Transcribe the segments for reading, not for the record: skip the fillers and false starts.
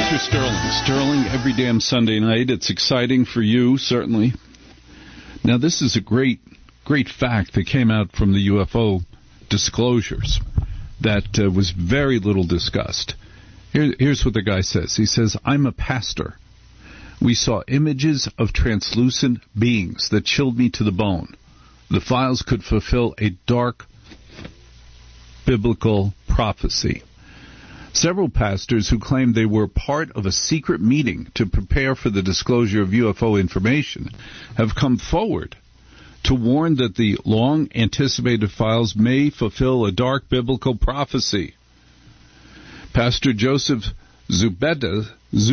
Dr. Sterling. Sterling, every damn Sunday night. It's exciting for you, certainly. Now, this is a great fact that came out from the UFO disclosures that was very little discussed. Here's what the guy says. He says, I'm a pastor. We saw images of translucent beings that chilled me to the bone. The files could fulfill a dark biblical prophecy. Several pastors who claimed they were part of a secret meeting to prepare for the disclosure of UFO information have come forward to warn that the long-anticipated files may fulfill a dark biblical prophecy. Pastor Joseph Zupetz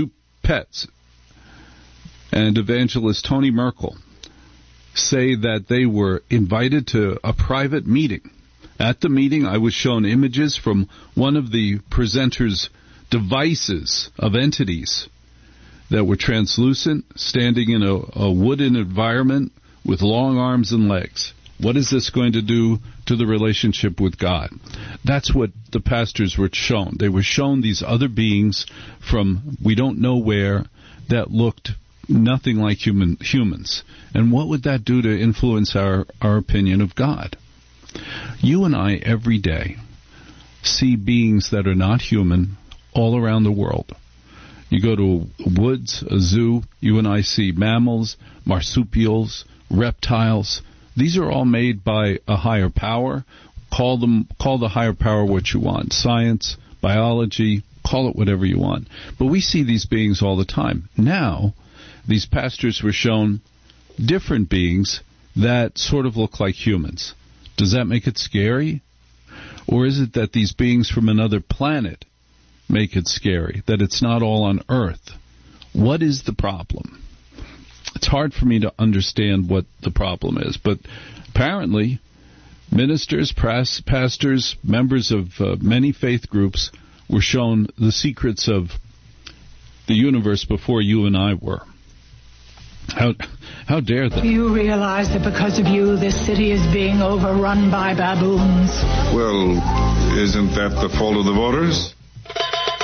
and evangelist Tony Merkel say that they were invited to a private meeting. At the meeting, I was shown images from one of the presenter's devices of entities that were translucent, standing in a wooden environment with long arms and legs. What is this going to do to the relationship with God? That's what the pastors were shown. They were shown these other beings from we don't know where that looked nothing like humans. And what would that do to influence our opinion of God? You and I every day see beings that are not human all around the world. You go to woods, a zoo, you and I see mammals, marsupials, reptiles. These are all made by a higher power. Call the higher power what you want. Science, biology, call it whatever you want. But we see these beings all the time. Now, these pastors were shown different beings that sort of look like humans. Does that make it scary? Or is it that these beings from another planet make it scary, that it's not all on Earth? What is the problem? It's hard for me to understand what the problem is, but apparently ministers, pastors, members of many faith groups were shown the secrets of the universe before you and I were. How dare they? Do you realize that because of you, this city is being overrun by baboons? Well, isn't that the fault of the voters?